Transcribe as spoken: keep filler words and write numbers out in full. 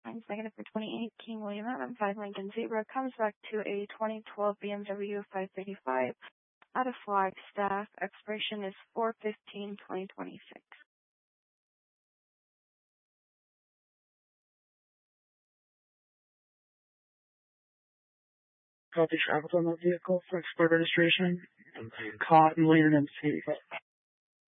Mine's negative for twenty-eight. King William Adam, five Lincoln Zebra, comes back to a twenty twelve B M W five thirty-five out of Flagstaff. Expiration is four fifteen twenty twenty-six. Copy traveled on that vehicle for export registration. Caught and later in